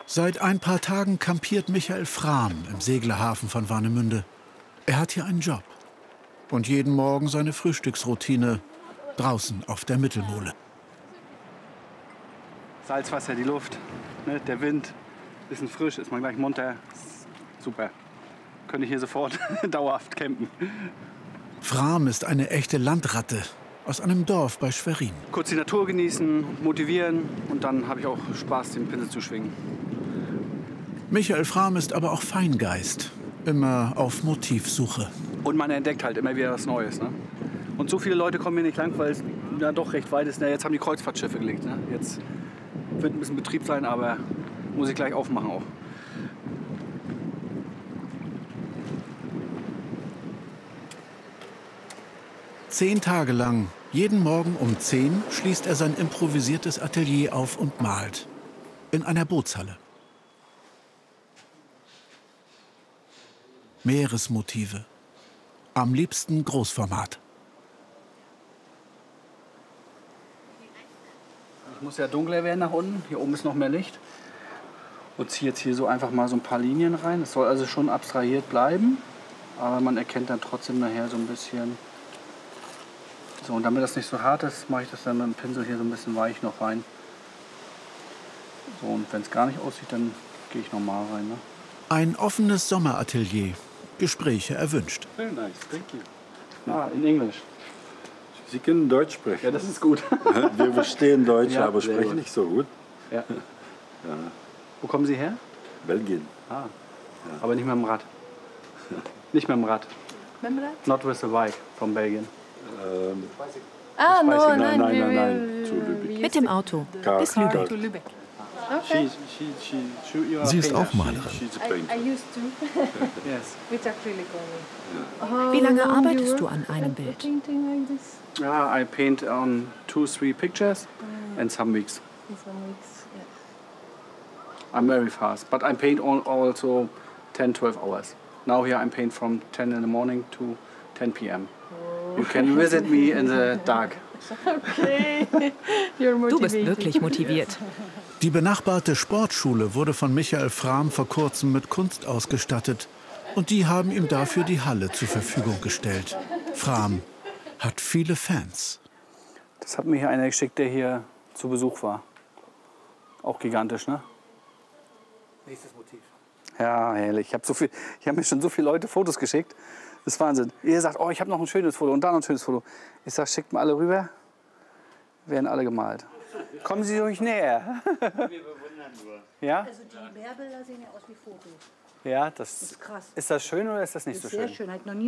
Seit ein paar Tagen kampiert Michael Frahm im Seglerhafen von Warnemünde. Er hat hier einen Job und jeden Morgen seine Frühstücksroutine draußen auf der Mittelmole. Salzwasser, die Luft, ne, der Wind, bisschen frisch, ist man gleich munter. Super. Könnte ich hier sofort dauerhaft campen. Frahm ist eine echte Landratte aus einem Dorf bei Schwerin. Kurz die Natur genießen, motivieren und dann habe ich auch Spaß, den Pinsel zu schwingen. Michael Frahm ist aber auch Feingeist, immer auf Motivsuche. Und man entdeckt halt immer wieder was Neues. Ne? Und so viele Leute kommen hier nicht lang, weil es ja doch recht weit ist. Na, jetzt haben die Kreuzfahrtschiffe gelegt. Ne? Jetzt wird ein bisschen Betrieb sein, aber muss ich gleich aufmachen auch. 10 Tage lang, jeden Morgen um 10, schließt er sein improvisiertes Atelier auf und malt. In einer Bootshalle. Meeresmotive. Am liebsten Großformat. Ich muss ja dunkler werden nach unten. Hier oben ist noch mehr Licht. Und ziehe jetzt hier so einfach mal so ein paar Linien rein. Es soll also schon abstrahiert bleiben. Aber man erkennt dann trotzdem nachher so ein bisschen. So, und damit das nicht so hart ist, mache ich das dann mit dem Pinsel hier so ein bisschen weich noch rein. So, und wenn es gar nicht aussieht, dann gehe ich normal rein. Ne? Ein offenes Sommeratelier. Gespräche erwünscht. Very nice, thank you. Ah, in Englisch. Sie können Deutsch sprechen. Ja, das ist gut. Wir verstehen Deutsch, Ja, aber sehr sprechen gut. nicht so gut. Ja. Wo kommen Sie her? Belgien. Ah. Aber nicht mit dem Rad. Nicht mit dem Rad. Mit dem Rad? Not with the bike from Belgium. Ah, no, Bicycle. nein, Nein, zu Lübeck. Mit dem Auto bis Car. Lübeck. to Lübeck. Okay. Sie ist auch Malerin. She's a I painter. used to Yes. with acrylic only. Wie lange How long arbeitest you du work an einem at Bild? Painting like this? I paint on 2-3 pictures and some weeks. In some weeks, yeah. I'm very fast, but I paint also 10-12 hours. Now here I paint from 10 in the morning to 10 p.m. You can visit me in the dark. Okay, you're motivated. Du bist wirklich motiviert. Die benachbarte Sportschule wurde von Michael Frahm vor kurzem mit Kunst ausgestattet. Und die haben ihm dafür die Halle zur Verfügung gestellt. Frahm hat viele Fans. Das hat mir hier einer geschickt, der hier zu Besuch war. Auch gigantisch, ne? Nächstes Motiv. Ja, herrlich. Ich habe mir schon so viele Leute Fotos geschickt. Das ist Wahnsinn. Ihr sagt, oh, ich habe noch ein schönes Foto und da noch ein schönes Foto. Ich sage, schickt mal alle rüber. Werden alle gemalt. Kommen Sie ruhig näher. Wir bewundern nur. Ja? Also die Meerbilder sehen ja aus wie Fotos. Ja, das ist krass. Ist das schön oder ist das nicht Das so ist sehr schön? schön. Hat noch nie